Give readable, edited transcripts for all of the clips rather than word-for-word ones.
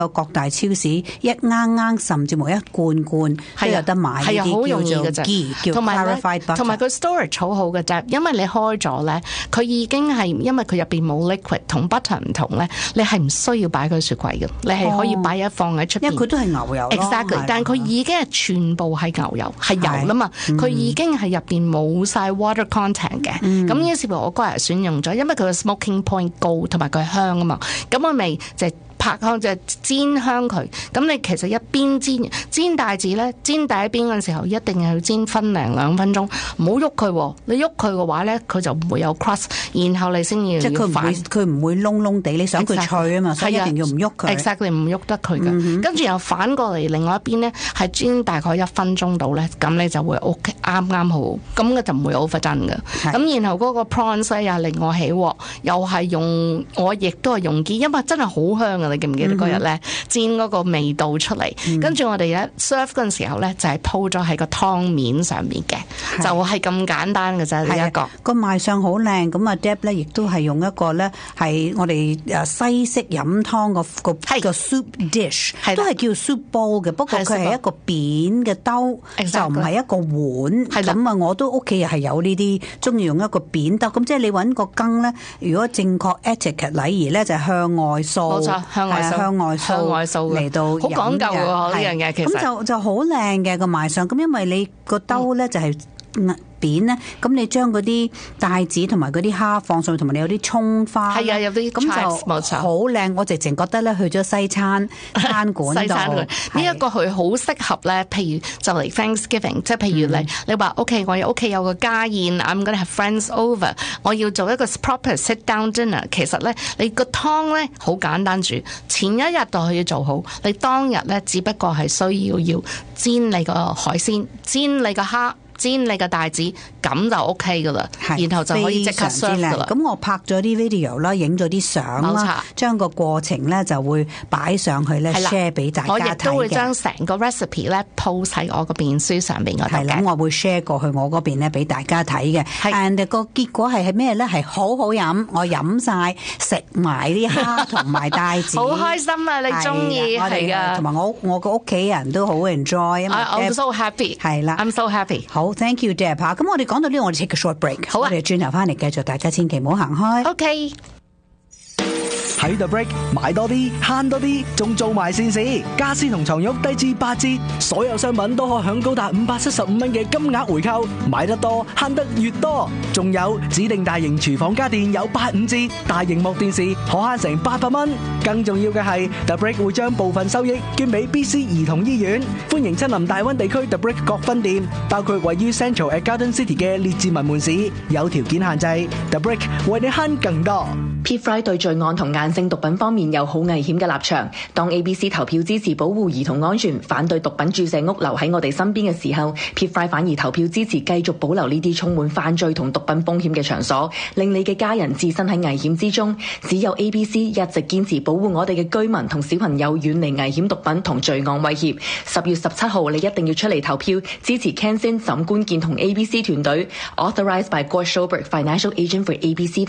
各大超市一啱甚至乎一罐都有得買， 係啊，好容易嘅啫。 叫 clarified butter， 同埋佢 storage 好好嘅啫，因為你開咗咧，佢已經係因為佢入邊冇 liquid， 同 butter 唔同咧，你係唔需要擺佢雪櫃嘅，你係可以擺一放喺出邊。 因為佢都係牛油 exactly， 但係佢已經係全部係牛油，係油啦嘛，佢已經係入邊冇晒 water content 嘅。咁於是乎我嗰日選用咗，因為佢嘅 smoking point 高，同埋佢係香啊嘛，咁我咪就拍香就煎香佢，咁你其實一邊煎帶子咧，煎第一邊嘅時候一定係要煎分零2分鐘，唔好喐佢，你喐佢嘅話咧，佢就唔會有 crust， 然後你先要即係佢唔會燶燶地，你想佢脆啊嘛，所以一定要唔喐佢。 exactly 唔喐得佢嘅，跟住又反過嚟另外一邊咧，係煎大概1分鐘到咧，咁你就會 OK 啱好，咁嘅就唔會 overdone嘅。咁然後嗰個 prawns 又令我起鑊，又係用我亦都係用機，因為真係好香啊！你記唔記得嗰日咧煎嗰個味道出嚟？跟住我哋咧 serve 嗰陣時候咧，就係鋪咗喺個湯面上面嘅，就係咁簡單嘅啫。呢一個賣相好靚，咁啊 Deb 咧亦都係用一個咧係我哋西式飲湯個 soup dish， 都係叫 soup bowl 嘅，不過佢係一個扁嘅兜，就唔係一個碗。咁啊，我都屋企係有呢啲，中意用一個扁兜。咁即係你揾個羹咧，如果正確 etiquette 禮儀咧，就係向外掃。冇錯，向外掃嚟到好講究喎呢樣嘢，其實咁就好靚嘅個賣相。咁因為你個兜咧就係扁咧，咁你將嗰啲帶子同埋嗰啲蝦放上去，同埋你有啲葱花， 係啊，有啲咁就好靚。我直情覺得咧去咗西餐館度，呢一個佢好適合咧。譬如就嚟 Thanksgiving， 即係譬如你話 OK， 我屋企有個家宴 ，I'm gonna have friends over， 我要做一個 proper sit down dinner。其實咧，你個湯咧好簡單煮，前一日就可以做好。你當日咧，只不過係需要煎你個海鮮，煎你個蝦。煎你個帶子咁就 OK 噶啦，然後就可以即刻 serve 噶啦。 咁我拍咗啲 video 啦，影咗啲相啦，將個過程咧就會擺上去咧 share 俾大家睇嘅。 我亦都會將成個 recipe 咧 post 喺我個面書上邊嗰度嘅。 咁我會 share 過去我嗰邊咧俾大家睇嘅。And 個結果係咩咧？係好好飲，我飲晒食埋啲蝦同埋帶子， 好開心啊！你中意係啊， 同埋我個屋企人都好 enjoy。 I'm so happy。 係啦 ，I'm so happy。 好。Thank you, Deb。咁我哋講到呢度，我哋 take a short break。 好啊， 我哋轉頭翻嚟繼續，大家千祈唔好行開。 OK。 喺 The Break 買多啲慳多啲，仲做埋善事。家私同床褥低至8折，所有商品都可享高達575蚊嘅金額回扣，買得多慳得越多。仲有指定大型廚房家電有85折，大螢幕電視可慳成800蚊。更重要嘅係 The Break 會將部分收益捐俾 BC 兒童醫院。歡迎親臨大灣地區 The Break 各分店，包括位於 Central at Garden City 嘅列治文門市。有條件限制 ，The Break 為你慳更多。 PFRI 對罪案同硬性毒品方面有好危險嘅立場。當 ABC 投票支持保護兒童安全，反對毒品注射屋留喺我哋身邊嘅時候， PFRI 反而投票支持繼續保留呢啲充滿犯罪同毒品風險嘅場所，令你嘅家人置身喺危險之中。只有 ABC 一直堅持保護我哋嘅居民同小朋友遠離危險毒品同罪案威脅。10月17號你一定要出嚟投票，支持 Ken Sin 沈官健同 ABC 團隊。Authorized by Gord Schobert, Financial Agent for ABC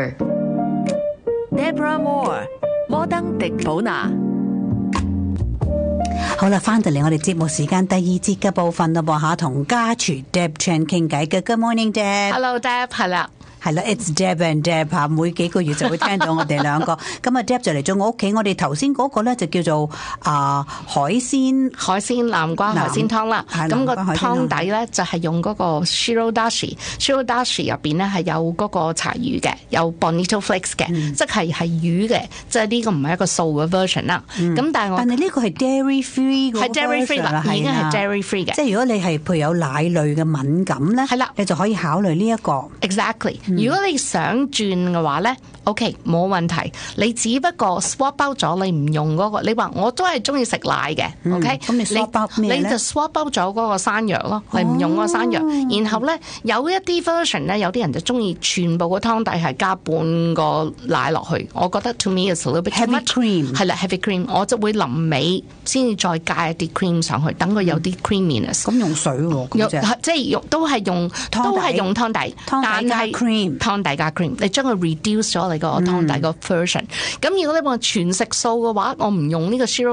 Vancouver。Deborah Moore， 摩登迪寶拿。 好啦，翻到嚟我哋節目時間第2節嘅部分啦噃吓，同家廚 Deb Chen 傾偈嘅。Good morning, Deb。Hello, Deb， 係啦。 係啦 ，It's Deb and Deb 嚇，每幾個月就會聽到我哋兩個。咁啊，Deb 就嚟咗我屋企，我哋頭先嗰個咧就叫做海鮮南瓜海鮮湯啦。咁個湯底咧就係用嗰個 shiro dashi 入邊咧係有嗰個柴魚嘅，有 bonito flakes 嘅，即係魚嘅，即係呢個唔係一個素嘅 version 啦。咁但係呢個係 dairy free 嘅， 係 dairy free 啦，已經係 dairy free 嘅。 即係如果你係譬如有奶類嘅敏感咧，係啦，你就可以考慮呢一個。 Exactly。如果你想轉嘅話咧 ，OK 冇問題。你只不過 swap out 咗，你唔用嗰個。你話我都係中意食奶嘅 ，OK？ 咁你 swap out 咩咧？ 你就 swap out 咗嗰個山藥咯，你唔用嗰個山藥。然後咧有一啲 version 咧，有啲人就中意全部個湯底係加半個奶落去。我覺得 to me is a little bit too much。 heavy cream 係啦 heavy cream， 我就會臨尾先至再加一啲 cream 上去，等佢有啲 creaminess。 咁用水喎， 即係都係用湯底，但係 cream。 cream， 湯底加 cream， 你將佢 reduce 咗你個湯底個 version。咁如果你話全食素嘅話，我唔用呢個 zero